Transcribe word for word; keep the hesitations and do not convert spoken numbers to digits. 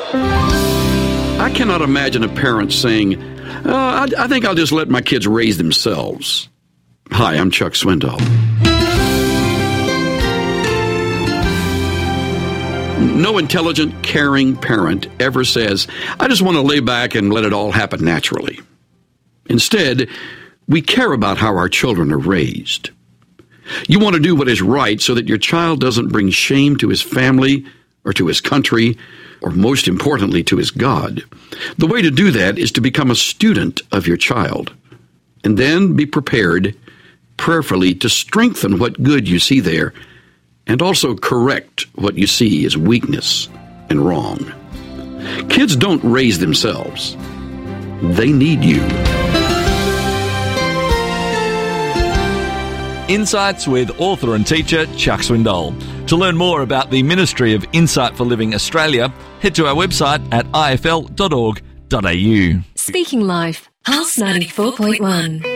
I cannot imagine a parent saying, uh, I, I think I'll just let my kids raise themselves. Hi, I'm Chuck Swindoll. No intelligent, caring parent ever says, I just want to lay back and let it all happen naturally. Instead, we care about how our children are raised. You want to do what is right so that your child doesn't bring shame to his family or to his country, or most importantly, to his God. The way to do that is to become a student of your child, and then be prepared, prayerfully, to strengthen what good you see there, and also correct what you see as weakness and wrong. Kids don't raise themselves. They need you. Insights with author and teacher Chuck Swindoll. To learn more about the Ministry of Insight for Living Australia, head to our website at I F L dot org dot A U. Speaking Life, Pulse ninety-four point one.